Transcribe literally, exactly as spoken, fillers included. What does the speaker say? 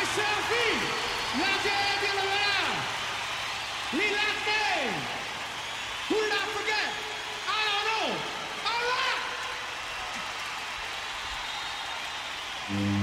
Selfie, la gente de la verdad, we like them. Who did I forget? I don't know. All right.